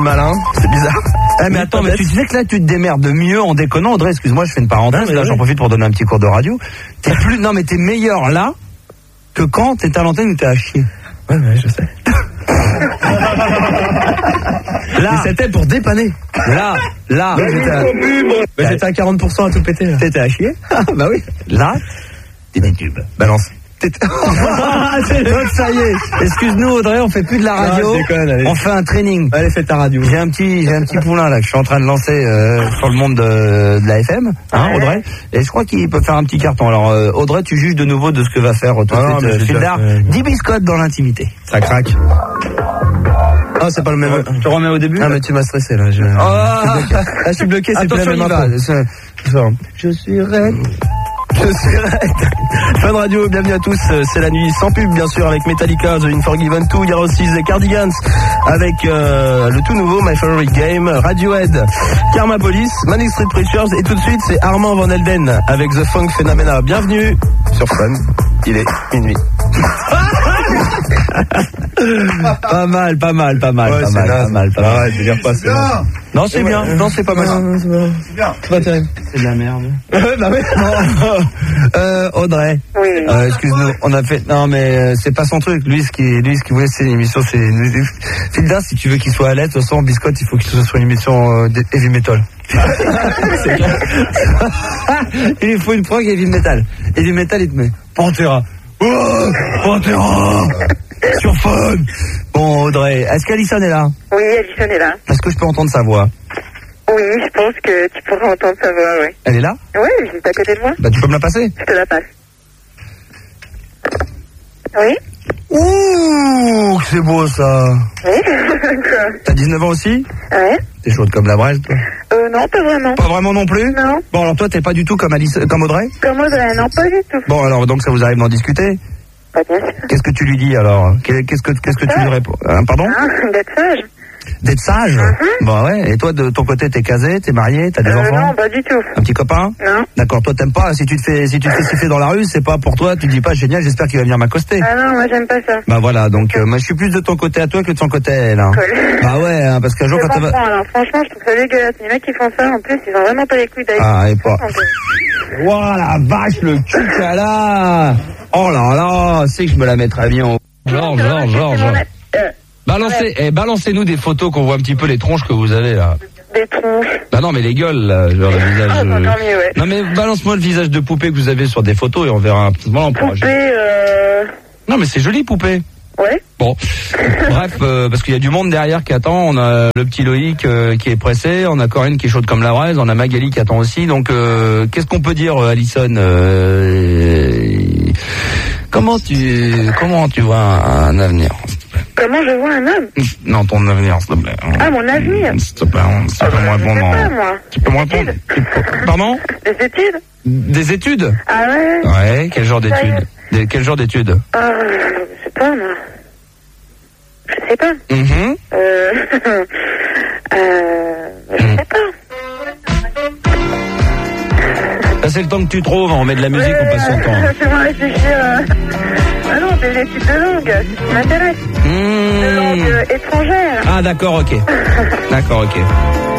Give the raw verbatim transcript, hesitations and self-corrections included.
malin, c'est bizarre. Ah mais attends, mais tu disais que là tu te démerdes de mieux en déconnant, Audrey, excuse-moi, je fais une parenthèse, non, là oui. j'en profite pour donner un petit cours de radio. T'es plus, non mais t'es meilleur là que quand t'es à l'antenne où t'es à chier. Ouais, ouais, je sais. Là, mais c'était pour dépanner. Là, là, j'étais à... bah, j'étais à quarante pour cent à tout péter. Là. T'étais à chier. Bah oui. Là, t'es des tubes. Balance. Donc ça y est. Excuse-nous Audrey, on fait plus de la radio. Non, je déconne, allez. On fait un training. Allez, fais ta radio. J'ai un petit, j'ai un petit poulain là que je suis en train de lancer euh, sur le monde de, de la F M, hein, Audrey. Et je crois qu'il peut faire un petit carton. Alors euh, Audrey, tu juges de nouveau de ce que va faire tout de ah, suite euh, Fildar. Fait... dix biscottes dans l'intimité. Ça craque. Ah, c'est pas le même. Tu remets au début. Ah, mais tu m'as stressé là. Je, ah. je, là, je suis bloqué. C'est Attention, plus la même info. Je suis raide. Je suis raide. Fun Radio, bienvenue à tous. C'est la nuit sans pub, bien sûr, avec Metallica, The Unforgiven deux. Il y aura aussi The Cardigans avec euh, le tout nouveau My Favorite Game, Radiohead, Karma Police, Manic Street Preachers. Et tout de suite, c'est Armand Van Helden avec The Funk Phenomena. Bienvenue sur Fun. Il est minuit. Pas mal, pas mal, pas mal, ouais, pas, mal naze. pas mal, pas mal. Arrête de dire pas, c'est bien. Non, c'est bien. Non, c'est pas mal. Non, c'est bien. C'est bien. C'est pas terrible. C'est de la merde. Bah oui. euh, Audrey. Oui. Euh, excuse-nous, on a fait. Non, mais euh, c'est pas son truc. Lui, ce qui, lui, ce qu'il voulait, c'est une émission. C'est Fildar, si tu veux qu'il soit à l'aise, de toute façon, Biscotte, il faut qu'il soit sur une émission euh, heavy metal. C'est clair. Il lui faut une prog heavy metal. Heavy metal, il te met Pantera. Oh, Pantera. Sur Fun. Bon, Audrey, est-ce qu'Alison est là? Oui, Alison est là. Est-ce que je peux entendre sa voix? Oui, je pense que tu pourras entendre sa voix, oui. Elle est là? Oui, juste à côté de moi. Bah, tu peux me la passer? Je te la passe. Oui? Ouh, que c'est beau ça. Oui. T'as dix-neuf ans aussi? Ouais. T'es chaude comme la braise, toi? Euh, non, pas vraiment. Pas vraiment non plus? Non. Bon, alors toi, t'es pas du tout comme Alice, comme Audrey? Comme Audrey, non, pas du tout. Bon, alors donc ça vous arrive d'en discuter? Pas bien sûr. Qu'est-ce que tu lui dis alors? Qu'est-ce que, qu'est-ce que tu lui réponds? Hein, pardon? Ah, d'être sage. D'être sage? Mm-hmm. Bon, ouais. Et toi, de ton côté, t'es casé, t'es marié, t'as des euh, enfants? Non, pas du tout. Un petit copain? Non. D'accord, toi t'aimes pas, si tu te fais, si tu te fais siffler dans la rue, c'est pas pour toi, tu dis pas génial, j'espère qu'il va venir m'accoster. Ah non, moi j'aime pas ça. Bah voilà, donc euh, moi je suis plus de ton côté à toi que de son côté à elle. Hein. Cool. Bah ouais, hein, parce qu'un jour Je quand elle va... comprends, alors franchement, je trouve ça dégueulasse. Les mecs qui font ça, en plus, ils ont vraiment pas les couilles d'aller. Ah, et pas... Ouah, la vache, le cul qu'elle a. Oh là là, c'est que je me la mettrais bien au... Georges, Georges, Georges. Balancez, eh, balancez-nous des photos qu'on voit un petit peu les tronches que vous avez là. Des tronches. Bah non, mais les gueules, là, genre le visage... Ah, c'est encore mieux, ouais. Non mais balance-moi le visage de poupée que vous avez sur des photos et on verra un petit moment. Poupée, euh... Non mais c'est joli, poupée. Ouais. Bon, bref, euh, parce qu'il y a du monde derrière qui attend. On a le petit Loïc euh, qui est pressé, on a Corinne qui est chaude comme la braise, on a Magali qui attend aussi. Donc, euh, qu'est-ce qu'on peut dire, Alison? euh, Comment tu comment tu vois un, un avenir? Comment je vois un homme? Non, ton avenir, s'il te plaît. Ah, mon avenir? S'il te plaît, si tu peux me répondre. Je sais pas, moi. Tu peux me répondre? Tu peux- Pardon? Des études? Des études? Ah ouais? Ouais, quel genre d'études? Des, quel genre d'études? Ah, je sais pas, moi. Je sais pas. Mm-hmm. Euh... euh... Je sais pas. Là, c'est le temps que tu trouves, on met de la musique, on passe son temps. Fais-moi réfléchir. euh. Ah non, des études de langue, c'est ce qui m'intéresse. De Mmh. langue euh, étrangère. Ah d'accord, ok. D'accord, ok.